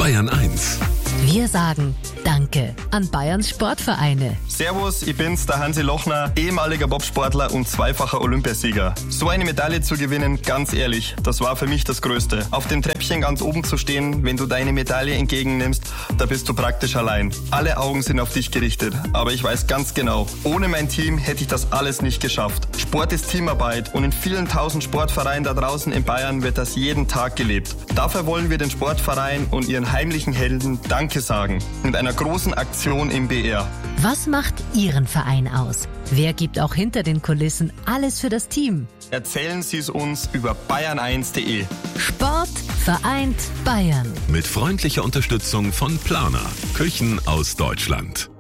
Bayern 1. Wir sagen Danke an Bayerns Sportvereine. Servus, ich bin's, der Hansi Lochner, ehemaliger Bobsportler und zweifacher Olympiasieger. So eine Medaille zu gewinnen, ganz ehrlich, das war für mich das Größte. Auf dem Treppchen ganz oben zu stehen, wenn du deine Medaille entgegennimmst, da bist du praktisch allein. Alle Augen sind auf dich gerichtet, aber ich weiß ganz genau, ohne mein Team hätte ich das alles nicht geschafft. Sport ist Teamarbeit und in vielen tausend Sportvereinen da draußen in Bayern wird das jeden Tag gelebt. Dafür wollen wir den Sportverein und ihren heimlichen Helden Danke sagen. Mit einer großen Aktion im BR. Was macht Ihren Verein aus? Wer gibt auch hinter den Kulissen alles für das Team? Erzählen Sie es uns über bayern1.de. Sport vereint Bayern. Mit freundlicher Unterstützung von Planer. Küchen aus Deutschland.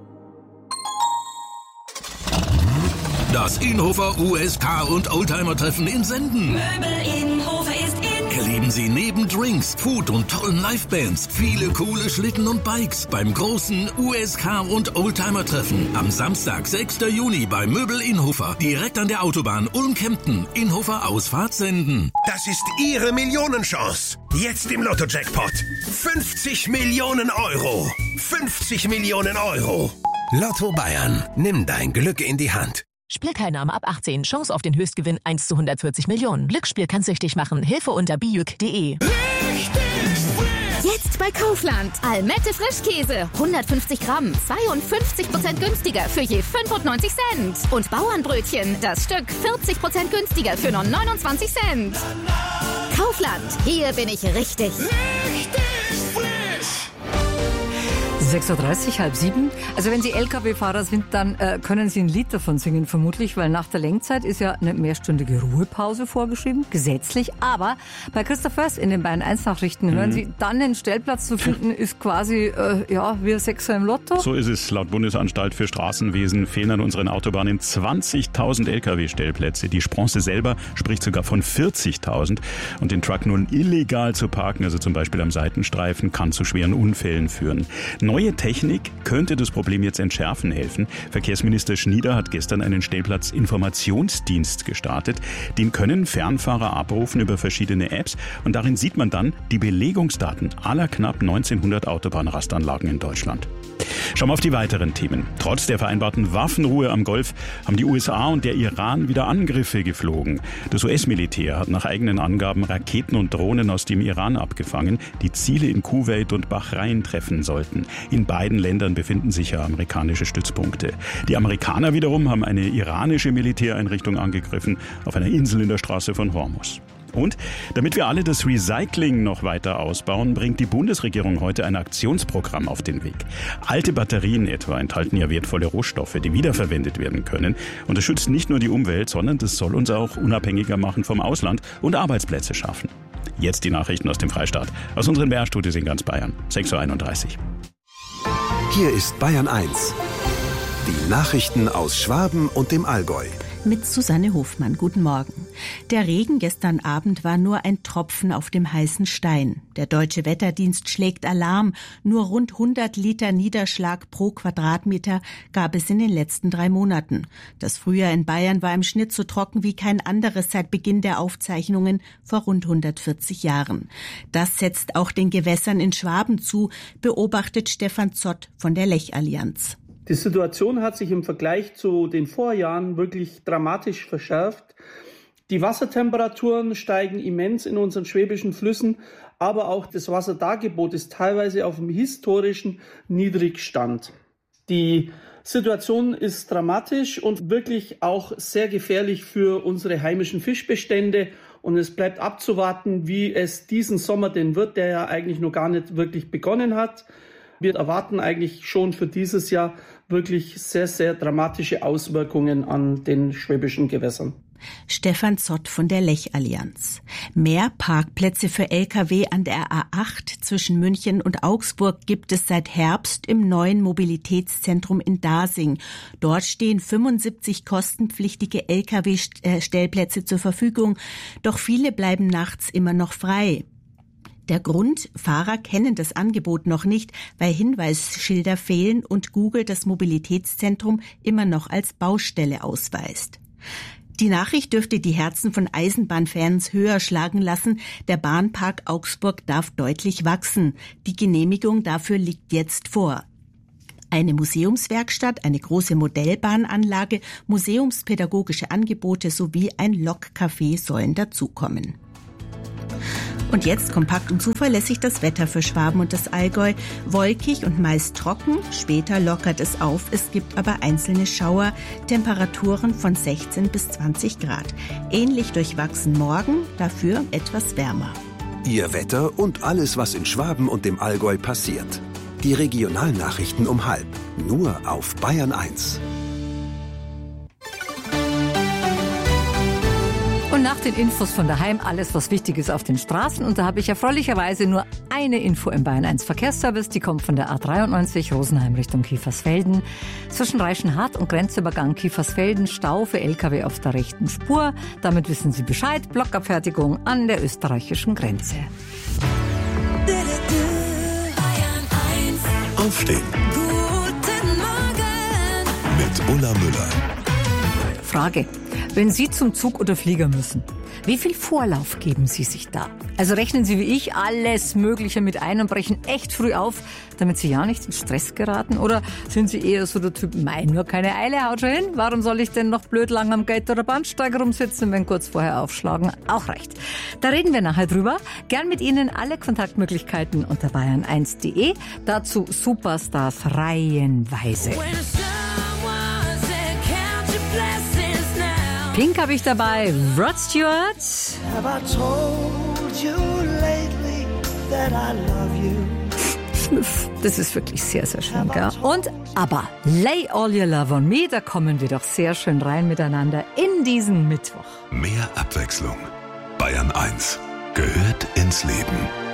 Das Inhofer USK und Oldtimer-Treffen in Senden. Möbel Inhofer ist in. Erleben Sie neben Drinks, Food und tollen Livebands viele coole Schlitten und Bikes beim großen USK und Oldtimer-Treffen am Samstag, 6. Juni bei Möbel Inhofer. Direkt an der Autobahn Ulm-Kempten. Inhofer Ausfahrt Senden. Das ist Ihre Millionenchance. Jetzt im Lotto-Jackpot. 50 Millionen Euro. 50 Millionen Euro. Lotto Bayern. Nimm dein Glück in die Hand. Spielteilnahme ab 18. Chance auf den Höchstgewinn 1 zu 140 Millionen. Glücksspiel kann süchtig machen. Hilfe unter bijuk.de. Jetzt bei Kaufland. Almette Frischkäse. 150 Gramm. 52% günstiger für je 95 Cent. Und Bauernbrötchen. Das Stück 40% günstiger für nur 29 Cent. Kaufland. Hier bin ich richtig. 6.30 Uhr, halb 7. Also wenn Sie Lkw-Fahrer sind, dann können Sie ein Lied davon singen, vermutlich, weil nach der Lenkzeit ist ja eine mehrstündige Ruhepause vorgeschrieben, gesetzlich. Aber bei Christoph Först in den Bayern 1 Nachrichten hören Sie, dann den Stellplatz zu finden, ist quasi, wie ein Sechser im Lotto. So ist es. Laut Bundesanstalt für Straßenwesen fehlen an unseren Autobahnen 20.000 Lkw-Stellplätze. Die Spronce selber spricht sogar von 40.000. Und den Truck nun illegal zu parken, also zum Beispiel am Seitenstreifen, kann zu schweren Unfällen führen. Neue Technik könnte das Problem jetzt entschärfen helfen. Verkehrsminister Schnieder hat gestern einen Stellplatz-Informationsdienst gestartet. Den können Fernfahrer abrufen über verschiedene Apps und darin sieht man dann die Belegungsdaten aller knapp 1900 Autobahnrastanlagen in Deutschland. Schauen wir auf die weiteren Themen. Trotz der vereinbarten Waffenruhe am Golf haben die USA und der Iran wieder Angriffe geflogen. Das US-Militär hat nach eigenen Angaben Raketen und Drohnen aus dem Iran abgefangen, die Ziele in Kuwait und Bahrain treffen sollten. In beiden Ländern befinden sich ja amerikanische Stützpunkte. Die Amerikaner wiederum haben eine iranische Militäreinrichtung angegriffen auf einer Insel in der Straße von Hormuz. Und damit wir alle das Recycling noch weiter ausbauen, bringt die Bundesregierung heute ein Aktionsprogramm auf den Weg. Alte Batterien etwa enthalten ja wertvolle Rohstoffe, die wiederverwendet werden können. Und das schützt nicht nur die Umwelt, sondern das soll uns auch unabhängiger machen vom Ausland und Arbeitsplätze schaffen. Jetzt die Nachrichten aus dem Freistaat, aus unseren BR-Studios in ganz Bayern. 6.31 Uhr. Hier ist Bayern 1. Die Nachrichten aus Schwaben und dem Allgäu. Mit Susanne Hofmann. Guten Morgen. Der Regen gestern Abend war nur ein Tropfen auf dem heißen Stein. Der Deutsche Wetterdienst schlägt Alarm. Nur rund 100 Liter Niederschlag pro Quadratmeter gab es in den letzten 3 Monaten. Das Frühjahr in Bayern war im Schnitt so trocken wie kein anderes seit Beginn der Aufzeichnungen vor rund 140 Jahren. Das setzt auch den Gewässern in Schwaben zu, beobachtet Stefan Zott von der Lech-Allianz. Die Situation hat sich im Vergleich zu den Vorjahren wirklich dramatisch verschärft. Die Wassertemperaturen steigen immens in unseren schwäbischen Flüssen, aber auch das Wasserdargebot ist teilweise auf einem historischen Niedrigstand. Die Situation ist dramatisch und wirklich auch sehr gefährlich für unsere heimischen Fischbestände. Und es bleibt abzuwarten, wie es diesen Sommer denn wird, der ja eigentlich noch gar nicht wirklich begonnen hat. Wir erwarten eigentlich schon für dieses Jahr wirklich sehr, sehr dramatische Auswirkungen an den schwäbischen Gewässern. Stefan Zott von der Lech-Allianz. Mehr Parkplätze für Lkw an der A8 zwischen München und Augsburg gibt es seit Herbst im neuen Mobilitätszentrum in Dasing. Dort stehen 75 kostenpflichtige Lkw-Stellplätze zur Verfügung, doch viele bleiben nachts immer noch frei. Der Grund, Fahrer kennen das Angebot noch nicht, weil Hinweisschilder fehlen und Google das Mobilitätszentrum immer noch als Baustelle ausweist. Die Nachricht dürfte die Herzen von Eisenbahnfans höher schlagen lassen. Der Bahnpark Augsburg darf deutlich wachsen. Die Genehmigung dafür liegt jetzt vor. Eine Museumswerkstatt, eine große Modellbahnanlage, museumspädagogische Angebote sowie ein Lokcafé sollen dazukommen. Und jetzt kompakt und zuverlässig das Wetter für Schwaben und das Allgäu. Wolkig und meist trocken, später lockert es auf, es gibt aber einzelne Schauer, Temperaturen von 16 bis 20 Grad. Ähnlich durchwachsen morgen, dafür etwas wärmer. Ihr Wetter und alles, was in Schwaben und dem Allgäu passiert. Die Regionalnachrichten um 12:30, nur auf Bayern 1. Und nach den Infos von daheim alles, was wichtig ist auf den Straßen. Und da habe ich erfreulicherweise nur eine Info im Bayern 1 Verkehrsservice. Die kommt von der A93 Rosenheim Richtung Kiefersfelden. Zwischen Reichenhart und Grenzübergang Kiefersfelden Stau für LKW auf der rechten Spur. Damit wissen Sie Bescheid. Blockabfertigung an der österreichischen Grenze. Aufstehen. Guten Morgen. Mit Ulla Müller. Frage. Wenn Sie zum Zug oder Flieger müssen, wie viel Vorlauf geben Sie sich da? Also rechnen Sie wie ich alles Mögliche mit ein und brechen echt früh auf, damit Sie ja nicht in Stress geraten? Oder sind Sie eher so der Typ, nur keine Eile, haut schon hin? Warum soll ich denn noch blöd lang am Gate- oder Bahnsteig rumsitzen, wenn kurz vorher aufschlagen auch reicht? Da reden wir nachher drüber. Gern mit Ihnen alle Kontaktmöglichkeiten unter bayern1.de. Dazu Superstars reihenweise. Pink habe ich dabei, Rod Stewart. Das ist wirklich sehr, sehr schön, gell? Und aber Lay All Your Love on Me, da kommen wir doch sehr schön rein miteinander in diesen Mittwoch. Mehr Abwechslung. Bayern 1 gehört ins Leben.